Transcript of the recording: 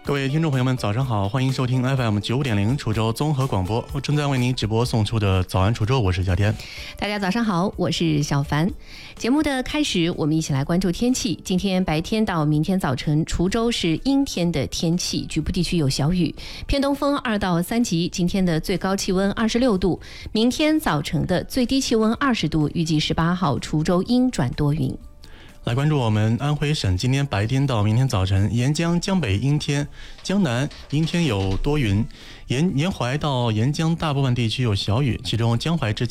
各位听众朋友们早上好，欢迎收听 FM 95.0滁州综合广播，我正在为您直播送出的早安滁州，我是小天。 大家早上好，我是小凡。节目的开始，我们一起来关注天气。今天白天到明天早晨，滁州是阴天的天气，局部地区有小雨，偏东风2到3级。今天的最高气温26度，明天早晨的最低气温20度，预计18号滁州阴转多云。 来关注我们安徽省今天白天到明天早晨，沿江江北阴天，江南阴天有多云，沿淮到沿江大部分地区有小雨，其中江淮至